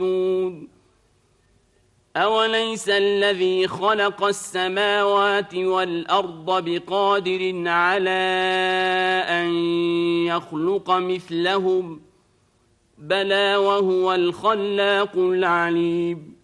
أوليس الذي خلق السماوات والأرض بقادر على أن يخلق مثلهم بلى وهو الخلاق العليم